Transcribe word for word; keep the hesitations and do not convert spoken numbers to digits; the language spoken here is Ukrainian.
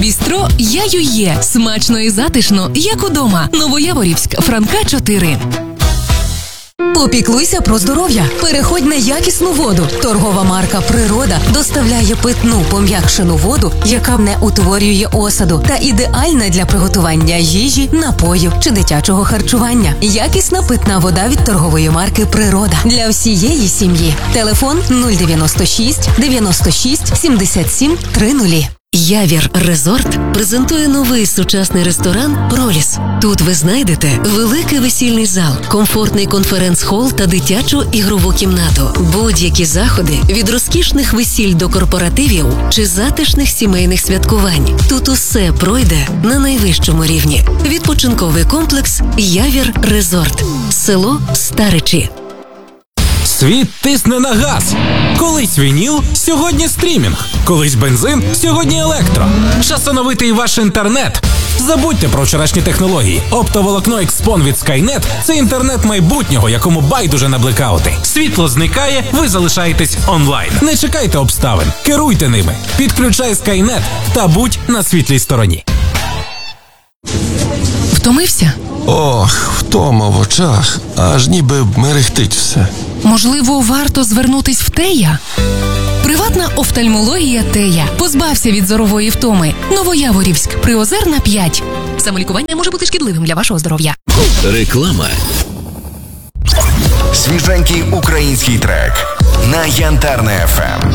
Бістро «Я-ю-є». Смачно і затишно, як удома. Новояворівськ, Франка, чотири. Попіклуйся про здоров'я. Переходь на якісну воду. Торгова марка «Природа» доставляє питну пом'якшену воду, яка не утворює осаду та ідеальна для приготування їжі, напоїв чи дитячого харчування. Якісна питна вода від торгової марки «Природа» для всієї сім'ї. Телефон нуль дев'яносто шість дев'яносто шість сімдесят сім тридцять. Явір Резорт презентує новий сучасний ресторан «Проліс». Тут ви знайдете великий весільний зал, комфортний конференц-хол та дитячу ігрову кімнату. Будь-які заходи від розкішних весіль до корпоративів чи затишних сімейних святкувань. Тут усе пройде на найвищому рівні. Відпочинковий комплекс «Явір Резорт». Село Старичі. Світ тисне на газ. Колись вініл, сьогодні стрімінг. Колись бензин, сьогодні електро. Час оновити і ваш інтернет. Забудьте про вчорашні технології. Оптоволокно Xpon від Skynet – це інтернет майбутнього, якому байдуже на блекаути. Світло зникає, ви залишаєтесь онлайн. Не чекайте обставин, керуйте ними. Підключай Skynet та будь на світлій стороні. Втомився? Ох, втома в очах, аж ніби мерехтить все. Можливо, варто звернутись в Тея? Приватна офтальмологія Тея. Позбався від зорової втоми. Новояворівськ, Приозерна, п'ять. Самолікування може бути шкідливим для вашого здоров'я. Реклама. Свіженький український трек на Янтарне еф ем.